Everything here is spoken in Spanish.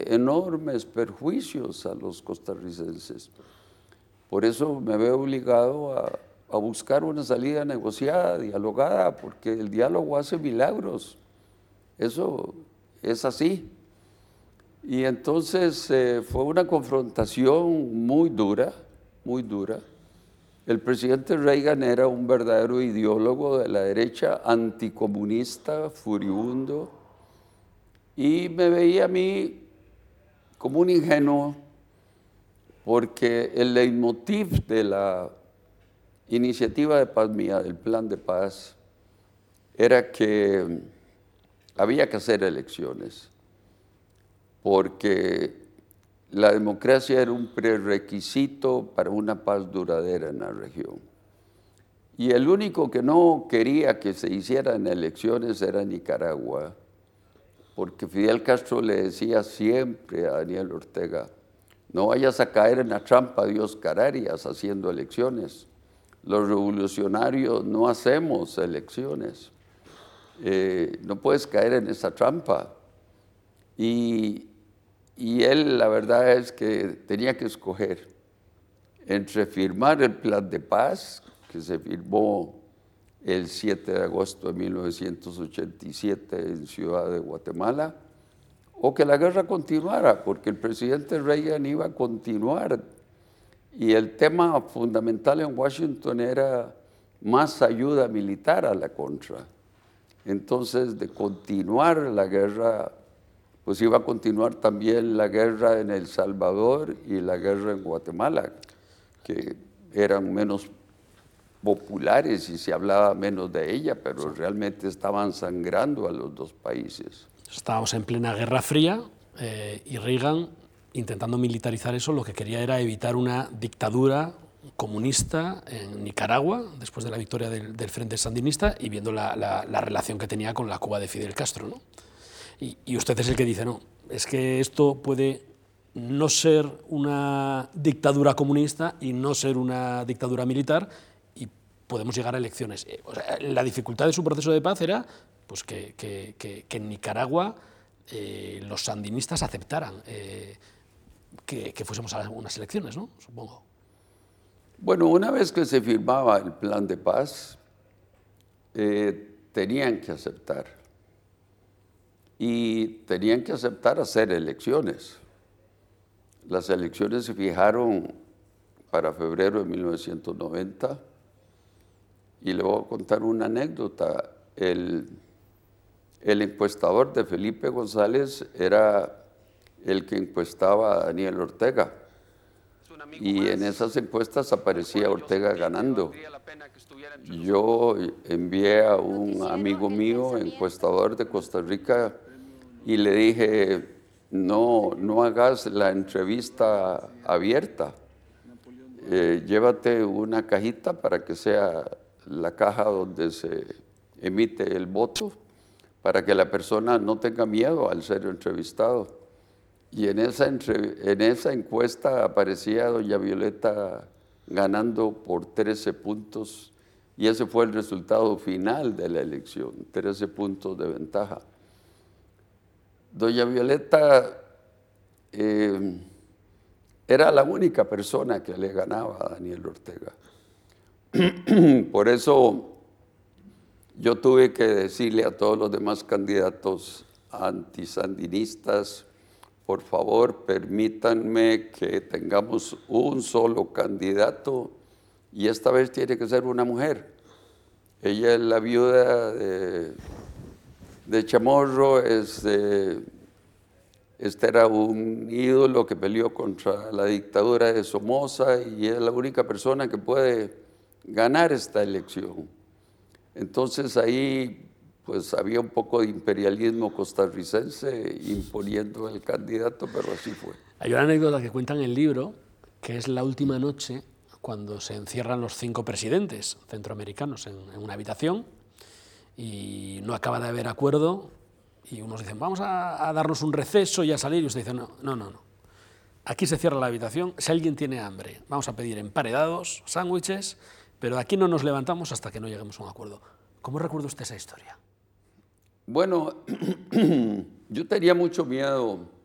enormes perjuicios a los costarricenses. Por eso me veo obligado a buscar una salida negociada, dialogada, porque el diálogo hace milagros. Eso es así. Y entonces fue una confrontación muy dura, muy dura. El presidente Reagan era un verdadero ideólogo de la derecha, anticomunista, furibundo, y me veía a mí como un ingenuo, porque el leitmotiv de la iniciativa de paz mía, del plan de paz, era que había que hacer elecciones, porque la democracia era un prerequisito para una paz duradera en la región. Y el único que no quería que se hicieran elecciones era Nicaragua, porque Fidel Castro le decía siempre a Daniel Ortega: no vayas a caer en la trampa de Oscar Arias haciendo elecciones. Los revolucionarios no hacemos elecciones. No puedes caer en esa trampa. Y él, la verdad es que tenía que escoger entre firmar el plan de paz, que se firmó el 7 de agosto de 1987 en Ciudad de Guatemala, o que la guerra continuara, porque el presidente Reagan iba a continuar. Y el tema fundamental en Washington era más ayuda militar a la contra. Entonces, de continuar la guerra, pues iba a continuar también la guerra en El Salvador y la guerra en Guatemala, que eran menos populares y se hablaba menos de ella, pero realmente estaban sangrando a los dos países. Estábamos en plena Guerra Fría y Reagan, intentando militarizar eso, lo que quería era evitar una dictadura comunista en Nicaragua, después de la victoria del Frente Sandinista, y viendo la relación que tenía con la Cuba de Fidel Castro, ¿no? Y usted es el que dice, no, es que esto puede no ser una dictadura comunista y no ser una dictadura militar, y podemos llegar a elecciones. O sea, la dificultad de su proceso de paz era pues, que en Nicaragua los sandinistas aceptaran que fuésemos a unas elecciones, ¿no? Supongo. Bueno, una vez que se firmaba el plan de paz, tenían que aceptar. Y tenían que aceptar hacer elecciones. Las elecciones se fijaron para febrero de 1990. Y le voy a contar una anécdota. El encuestador de Felipe González era el que encuestaba a Daniel Ortega. Y en esas encuestas aparecía Ortega ganando. Yo envié a un amigo mío, encuestador de Costa Rica, y le dije: no hagas la entrevista abierta. Llévate una cajita para que sea la caja donde se emite el voto, para que la persona no tenga miedo al ser entrevistado. Y en esa encuesta aparecía doña Violeta ganando por 13 puntos, y ese fue el resultado final de la elección, 13 puntos de ventaja. Doña Violeta era la única persona que le ganaba a Daniel Ortega. Por eso yo tuve que decirle a todos los demás candidatos antisandinistas: por favor, permítanme que tengamos un solo candidato, y esta vez tiene que ser una mujer. Ella es la viuda de Chamorro, este era un ídolo que peleó contra la dictadura de Somoza, y es la única persona que puede ganar esta elección. Entonces ahí pues había un poco de imperialismo costarricense imponiendo el candidato, pero así fue. Hay una anécdota que cuenta en el libro, que es la última noche cuando se encierran los 5 presidentes centroamericanos en una habitación y no acaba de haber acuerdo, y unos dicen: vamos a darnos un receso y a salir, y usted dice: no. Aquí se cierra la habitación, si alguien tiene hambre, vamos a pedir emparedados, sándwiches, pero de aquí no nos levantamos hasta que no lleguemos a un acuerdo. ¿Cómo recuerda usted esa historia? Bueno, yo tenía mucho miedo